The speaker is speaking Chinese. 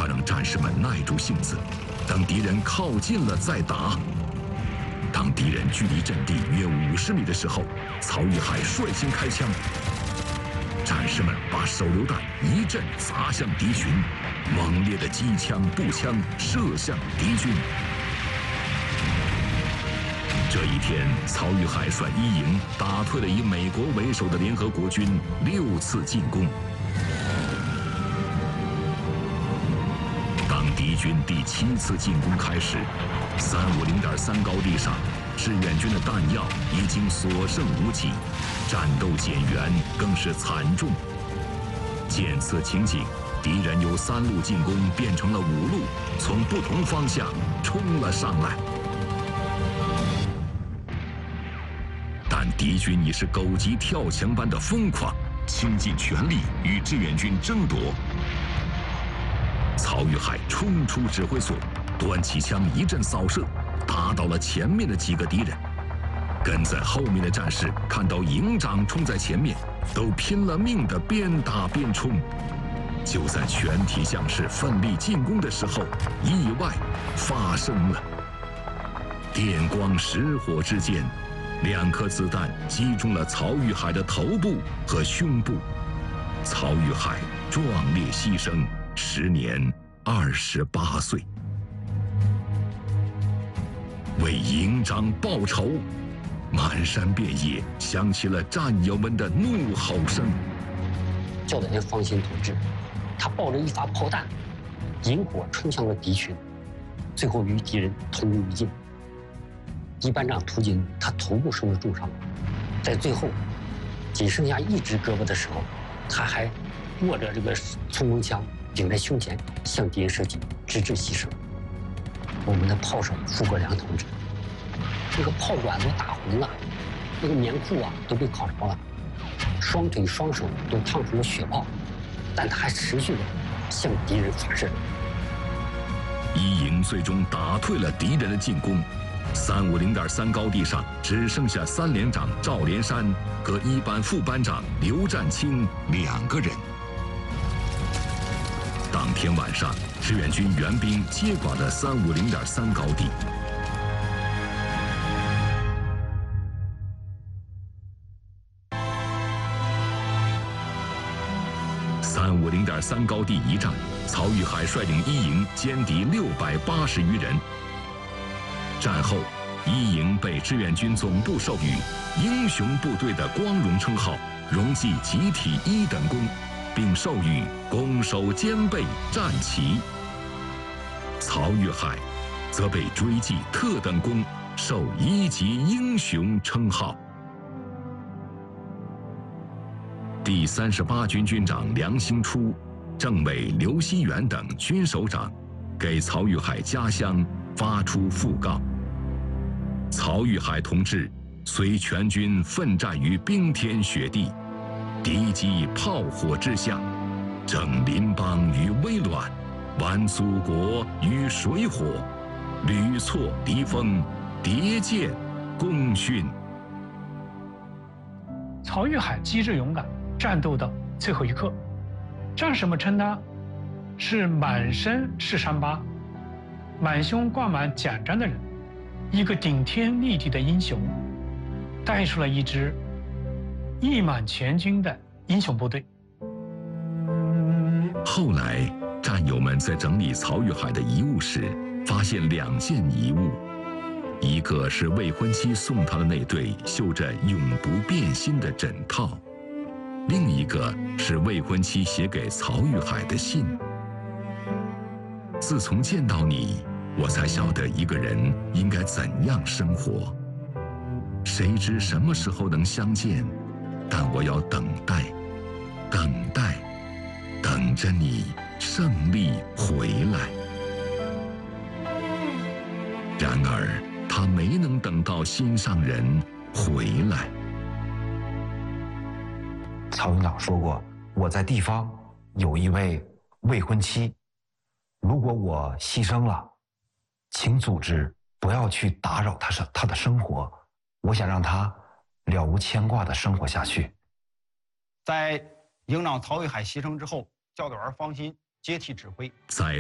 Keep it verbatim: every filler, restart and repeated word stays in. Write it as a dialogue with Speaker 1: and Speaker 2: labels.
Speaker 1: 他让战士们耐住性子，等敌人靠近了再打。当敌人距离阵地约五十米的时候，曹玉海率先开枪。战士们把手榴弹一阵砸向敌群，猛烈的机枪、步枪射向敌军。这一天，曹玉海率一营打退了以美国为首的联合国军六次进攻。当敌军第七次进攻开始，三五零点三高地上，志愿军的弹药已经所剩无几，战斗减员更是惨重。见此情景，敌人由三路进攻变成了五路，从不同方向冲了上来。但敌军已是狗急跳墙般的疯狂，倾尽全力与志愿军争夺。曹玉海冲出指挥所，端起枪一阵扫射，打倒了前面的几个敌人。跟在后面的战士看到营长冲在前面，都拼了命地边打边冲。就在全体将士奋力进攻的时候，意外发生了。电光石火之间，两颗子弹击中了曹玉海的头部和胸部，曹玉海壮烈牺牲，时年二十八岁。为营长报仇，满山遍野响起了战友们的怒吼声。
Speaker 2: 赵德元放心同志，他抱着一发炮弹，引火冲向了敌群，最后与敌人同归于尽。一班长涂金，他头部受了重伤，在最后仅剩下一只胳膊的时候，他还握着这个冲锋枪顶在胸前向敌人射击，直至牺牲。我们的炮手傅国良同志，这个炮管都打红了，那个棉裤啊都被烤着了，双腿双手都烫出了血泡，但他还持续的向敌人发射。
Speaker 1: 一营最终打退了敌人的进攻。三五零点三高地上只剩下三连长赵连山和一班副班长刘占清两个人。当天晚上，志愿军援兵接管了三五零点三高地。三五零点三高地一战，曹玉海率领一营歼敌六百八十余人。战后，一营被志愿军总部授予“英雄部队”的光荣称号，荣记集体一等功，并授予“攻守兼备”战旗。曹玉海则被追记特等功，授一级英雄称号。第三十八军军长梁兴初、政委刘锡元等军首长给曹玉海家乡发出讣告。曹玉海同志随全军奋战于冰天雪地，敌机炮火之下，整邻邦于危乱，挽祖国于水火，屡挫敌锋，迭见功勋。
Speaker 3: 曹玉海机智勇敢，战斗到最后一刻。战士们称他是满身是伤疤、满胸挂满奖章的人，一个顶天立地的英雄，带出了一支义满全军的英雄部队。
Speaker 1: 后来，战友们在整理曹玉海的遗物时，发现两件遗物，一个是未婚妻送他的那对绣着永不变心的枕套，另一个是未婚妻写给曹玉海的信。自从见到你，我才晓得一个人应该怎样生活。谁知什么时候能相见？但我要等待，等待，等着你胜利回来。然而，他没能等到心上人回来。
Speaker 4: 曹营长说过，我在地方有一位未婚妻，如果我牺牲了，请组织不要去打扰他生他的生活，我想让他了无牵挂的生活下去。
Speaker 5: 在营长曹玉海牺牲之后，教导员方鑫接替指挥。
Speaker 1: 在